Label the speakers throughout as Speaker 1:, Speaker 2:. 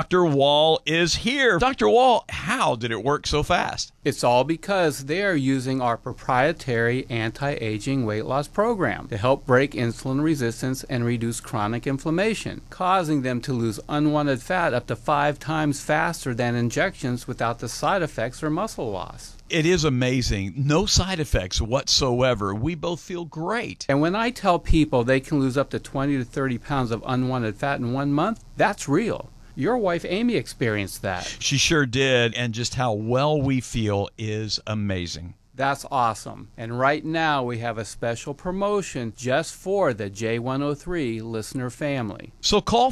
Speaker 1: Dr. Wall is here. Dr. Wall, how did it work so fast?
Speaker 2: It's all because they are using our proprietary anti-aging weight loss program to help break insulin resistance and reduce chronic inflammation, causing them to lose unwanted fat up to 5 times faster than injections without the side effects or muscle loss.
Speaker 1: It is amazing. No side effects whatsoever. We both feel great.
Speaker 2: And when I tell people they can lose up to 20 to 30 pounds of unwanted fat in 1 month, that's real. Your wife Amy experienced that.
Speaker 1: She sure did, and just how well we feel is amazing.
Speaker 2: That's awesome. And right now we have a special promotion just for the J103 listener family.
Speaker 1: So call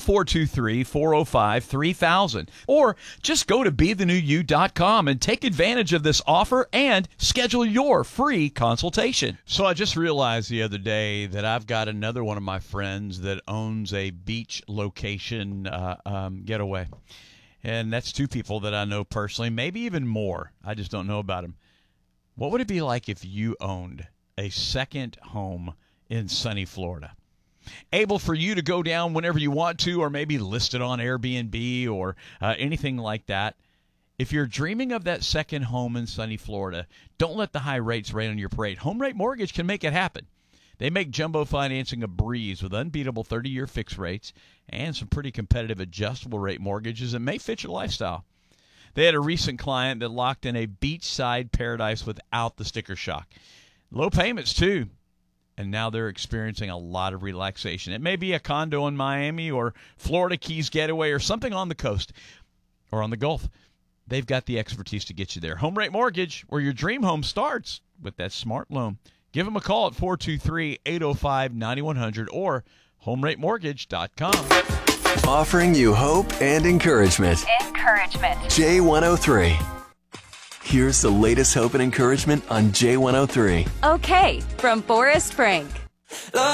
Speaker 1: 423-405-3000 or just go to BeTheNewYou.com and take advantage of this offer and schedule your free consultation. So I just realized the other day that I've got another one of my friends that owns a beach location getaway. And that's 2 people that I know personally, maybe even more. I just don't know about them. What would it be like if you owned a second home in sunny Florida? Able for you to go down whenever you want to, or maybe list it on Airbnb or anything like that. If you're dreaming of that second home in sunny Florida, don't let the high rates rain on your parade. Home Rate Mortgage can make it happen. They make jumbo financing a breeze with unbeatable 30-year fixed rates and some pretty competitive adjustable rate mortgages that may fit your lifestyle. They had a recent client that locked in a beachside paradise without the sticker shock. Low payments, too. And now they're experiencing a lot of relaxation. It may be a condo in Miami or Florida Keys getaway or something on the coast or on the Gulf. They've got the expertise to get you there. Home Rate Mortgage, where your dream home starts with that smart loan. Give them a call at 423-805-9100 or HomeRateMortgage.com.
Speaker 3: Offering you hope and encouragement. J103. Here's the latest hope and encouragement on J103.
Speaker 4: Okay, from Forrest Frank.